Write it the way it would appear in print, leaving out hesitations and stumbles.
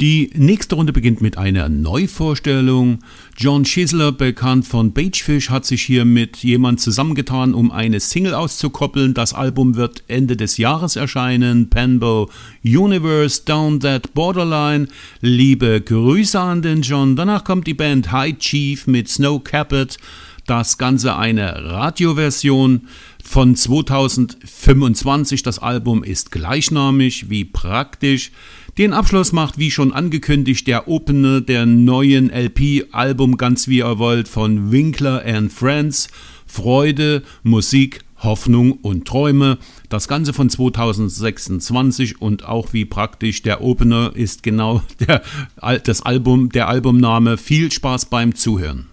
Die nächste Runde beginnt mit einer Neuvorstellung. John Chisler, bekannt von Bagefish, hat sich hier mit jemand zusammengetan, um eine Single auszukoppeln. Das Album wird Ende des Jahres erscheinen. Penbow Universe, Down That Borderline. Liebe Grüße an den John. Danach kommt die Band High Chief mit Snow Capped. Das Ganze eine Radioversion von 2025. Das Album ist gleichnamig, wie praktisch. Den Abschluss macht, wie schon angekündigt, der Opener der neuen LP-Album Ganz wie ihr wollt von Winkler and Friends. Freude, Musik, Hoffnung und Träume. Das Ganze von 2026 und auch wie praktisch der Opener ist genau der Albumname. Viel Spaß beim Zuhören.